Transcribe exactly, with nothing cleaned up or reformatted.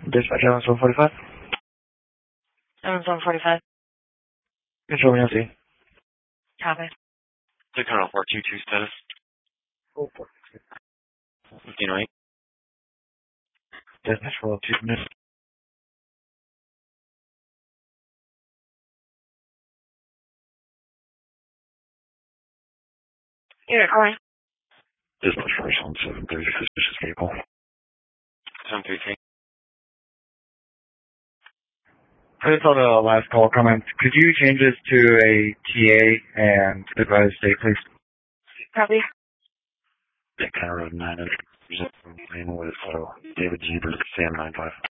Dispatch Island seven forty-five. Island seven forty-five. Control me, L C. Copy. Six hundred four two two status. Oh, four. Fifteen oh eight. Dispatch for two minutes. You're calling. Dispatch for seven thirty suspicious vehicle. seven three three. I just saw the last call comment. Could you change this to a T A and advise state, please? Copy. Dick Road nine hundred. With uh, David Jeebers, Sam nine five.